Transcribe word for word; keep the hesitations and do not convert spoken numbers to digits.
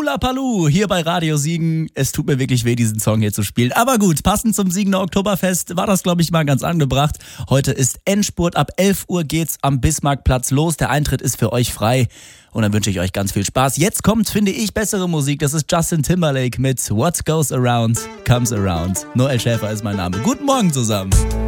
Hula Paloo hier bei Radio Siegen. Es tut mir wirklich weh, diesen Song hier zu spielen. Aber gut, passend zum Siegener Oktoberfest war das, glaube ich, mal ganz angebracht. Heute ist Endspurt. Ab elf Uhr geht's am Bismarckplatz los. Der Eintritt ist für euch frei. Und dann wünsche ich euch ganz viel Spaß. Jetzt kommt, finde ich, bessere Musik. Das ist Justin Timberlake mit What Goes Around Comes Around. Noel Schäfer ist mein Name. Guten Morgen zusammen.